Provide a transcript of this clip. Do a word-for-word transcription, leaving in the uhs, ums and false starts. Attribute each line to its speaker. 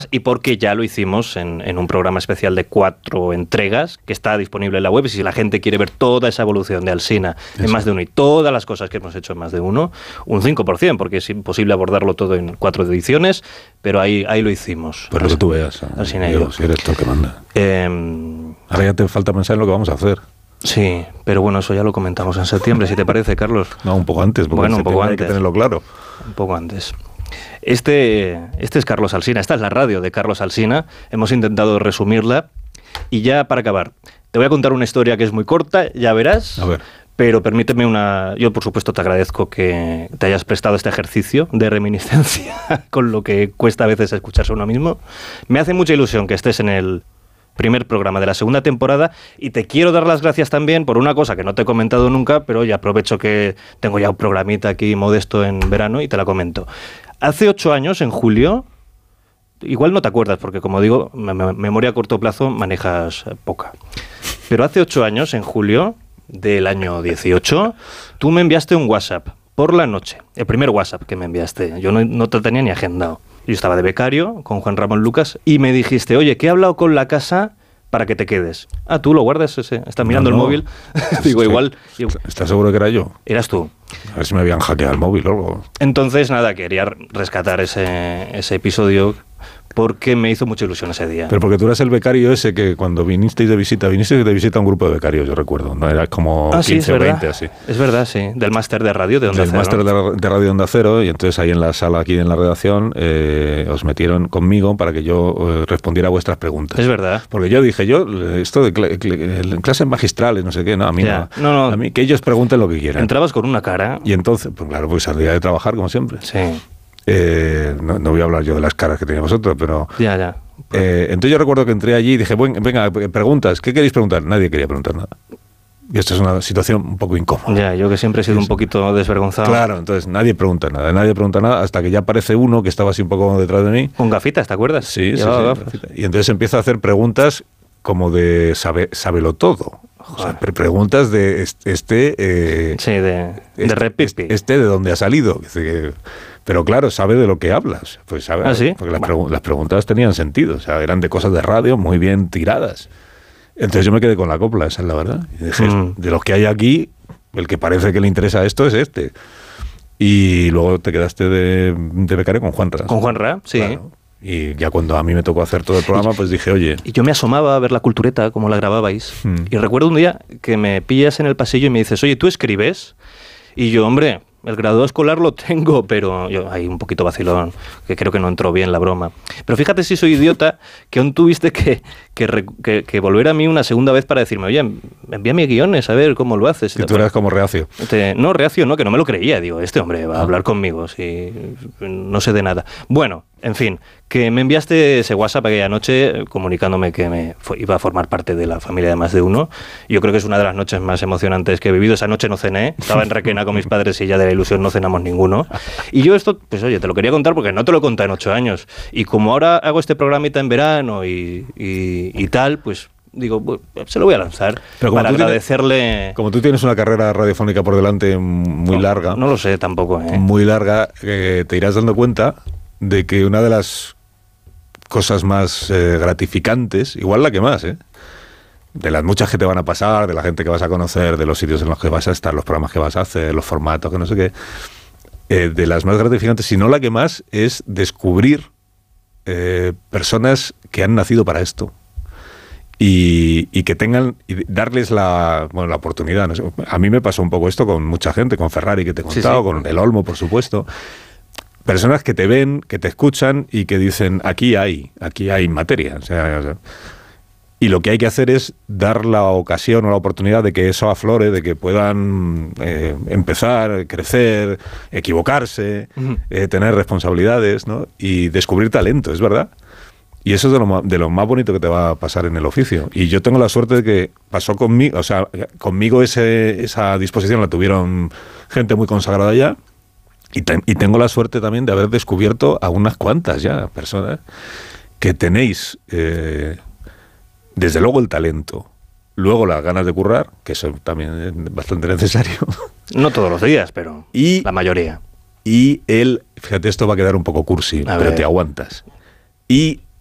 Speaker 1: y porque ya lo hicimos en, en un programa especial de cuatro entregas que está disponible en la web, y si la gente quiere ver toda esa evolución de Alsina en Eso. Más de uno y todas las cosas que hemos hecho en Más de uno, un cinco por ciento, porque es imposible abordarlo todo en cuatro ediciones, pero ahí, ahí lo hicimos.
Speaker 2: Pues lo que tú veas,
Speaker 1: Alsina y yo.
Speaker 2: Si eres tú el que manda.
Speaker 1: Eh,
Speaker 2: Ahora ya te falta pensar en lo que vamos a hacer.
Speaker 1: Sí, pero bueno, eso ya lo comentamos en septiembre, si te parece, Carlos.
Speaker 2: No, un poco antes, porque
Speaker 1: bueno, un poco
Speaker 2: hay
Speaker 1: antes.
Speaker 2: que tenerlo claro.
Speaker 1: Un poco antes. Este, este es Carlos Alsina, esta es la radio de Carlos Alsina. Hemos intentado resumirla. Y ya para acabar, te voy a contar una historia que es muy corta, ya verás.
Speaker 2: A ver.
Speaker 1: Pero permíteme una... Yo, por supuesto, te agradezco que te hayas prestado este ejercicio de reminiscencia con lo que cuesta a veces escucharse uno mismo. Me hace mucha ilusión que estés en el primer programa de la segunda temporada, y te quiero dar las gracias también por una cosa que no te he comentado nunca, pero ya aprovecho que tengo ya un programita aquí modesto en verano y te la comento. Hace ocho años, en julio, igual no te acuerdas porque, como digo, me, me, memoria a corto plazo manejas poca, pero hace ocho años, en julio del año dieciocho, tú me enviaste un WhatsApp por la noche, el primer WhatsApp que me enviaste. Yo no, no te tenía ni agendado. Yo estaba de becario con Juan Ramón Lucas y me dijiste, oye, que he hablado con la casa para que te quedes. Ah, tú lo guardas, ese. Estás mirando no, no. el móvil. Digo, igual...
Speaker 2: ¿Estás seguro que era yo?
Speaker 1: Eras tú.
Speaker 2: A ver si me habían hackeado el móvil o algo.
Speaker 1: Entonces, nada, quería rescatar ese, ese episodio porque me hizo mucha ilusión ese día.
Speaker 2: Pero porque tú eras el becario ese que cuando vinisteis de visita, vinisteis de visita a un grupo de becarios, yo recuerdo, no era como
Speaker 1: ah,
Speaker 2: quince
Speaker 1: sí,
Speaker 2: o veinte así.
Speaker 1: Es verdad, sí, del máster de radio de Onda
Speaker 2: del
Speaker 1: Cero.
Speaker 2: Del máster de, de radio de Onda Cero, y entonces ahí en la sala, aquí en la redacción, eh, os metieron conmigo para que yo eh, respondiera a vuestras preguntas.
Speaker 1: Es verdad.
Speaker 2: Porque yo dije, yo, esto de cl- cl- clases magistrales, no sé qué, no, a mí
Speaker 1: ya.
Speaker 2: no.
Speaker 1: no, no.
Speaker 2: A mí que ellos pregunten lo que quieran.
Speaker 1: Entrabas con una cara.
Speaker 2: Y entonces, pues claro, pues salía de trabajar como siempre.
Speaker 1: Sí.
Speaker 2: Eh, no, no voy a hablar yo de las caras que tenéis vosotros, pero...
Speaker 1: Ya, ya.
Speaker 2: Eh, entonces yo recuerdo que entré allí y dije, bueno, venga, preguntas, ¿qué queréis preguntar? Nadie quería preguntar nada. Y esto es una situación un poco incómoda.
Speaker 1: Ya, yo que siempre he sido
Speaker 2: es,
Speaker 1: un poquito desvergonzado.
Speaker 2: Claro, entonces nadie pregunta nada, nadie pregunta nada, hasta que ya aparece uno que estaba así un poco detrás de mí.
Speaker 1: Con gafitas, ¿te acuerdas?
Speaker 2: Sí, sí, sí, y entonces empieza a hacer preguntas como de sabe, sábelo todo. O sea, preguntas de este... Eh,
Speaker 1: sí, de,
Speaker 2: este,
Speaker 1: de repipi.
Speaker 2: Este de dónde ha salido. Pero claro, sabe de lo que hablas. Pues sabe,
Speaker 1: ¿Ah, sí?
Speaker 2: porque las, bueno. pregu- las preguntas tenían sentido. O sea, eran de cosas de radio muy bien tiradas. Entonces yo me quedé con la copla, esa es la verdad. Y dije, mm. de los que hay aquí, el que parece que le interesa esto es este. Y luego te quedaste de, de becario con Juanra.
Speaker 1: Con Juanra, sí.
Speaker 2: Claro. Y ya cuando a mí me tocó hacer todo el programa, pues dije, oye...
Speaker 1: Y yo me asomaba a ver la cultureta, como la grababais. Hmm. Y recuerdo un día que me pillas en el pasillo y me dices, oye, ¿tú escribes? Y yo, hombre, el grado escolar lo tengo, pero yo ahí un poquito vacilón, que creo que no entró bien la broma. Pero fíjate si soy idiota, que aún tuviste que, que, que, que volver a mí una segunda vez para decirme, oye, envíame guiones, a ver cómo lo haces.
Speaker 2: Y tú eras como reacio.
Speaker 1: Te, no, reacio no, que no me lo creía. Digo, este hombre va a hablar conmigo, si no sé de nada. Bueno, en fin, que me enviaste ese WhatsApp aquella noche comunicándome que me fue, iba a formar parte de la familia de Más de Uno. Yo creo que es una de las noches más emocionantes que he vivido. Esa noche no cené, estaba en Requena con mis padres y ya de la ilusión no cenamos ninguno. Y yo esto, pues oye, te lo quería contar porque no te lo he contado en ocho años. Y como ahora hago este programita en verano y, y, y tal, pues... Digo, pues, se lo voy a lanzar para agradecerle...
Speaker 2: Tienes, como tú tienes una carrera radiofónica por delante muy
Speaker 1: no,
Speaker 2: larga...
Speaker 1: No lo sé tampoco, ¿eh?
Speaker 2: Muy larga, eh, te irás dando cuenta de que una de las cosas más eh, gratificantes, igual la que más, ¿eh? De las muchas que te van a pasar, de la gente que vas a conocer, de los sitios en los que vas a estar, los programas que vas a hacer, los formatos, que no sé qué... Eh, de las más gratificantes, si no la que más, es descubrir eh, personas que han nacido para esto. Y, y que tengan, y darles la, bueno, la oportunidad. No sé, a mí me pasó un poco esto con mucha gente, con Ferrari, que te he contado, sí, sí. Con El Olmo, por supuesto. Personas que te ven, que te escuchan y que dicen, aquí hay, aquí hay materia. O sea, o sea, y lo que hay que hacer es dar la ocasión o la oportunidad de que eso aflore, de que puedan eh, empezar, crecer, equivocarse, uh-huh. eh, tener responsabilidades, ¿no? Y descubrir talento, es verdad. Y eso es de lo, de lo más bonito que te va a pasar en el oficio. Y yo tengo la suerte de que pasó conmigo, o sea, conmigo ese, esa disposición la tuvieron gente muy consagrada ya. Y, te, y tengo la suerte también de haber descubierto a unas cuantas ya personas que tenéis, eh, desde luego, el talento. Luego las ganas de currar, que eso también es bastante necesario.
Speaker 1: No todos los días, pero y, la mayoría.
Speaker 2: Y el, fíjate, esto va a quedar un poco cursi, a pero ver. Te aguantas. Y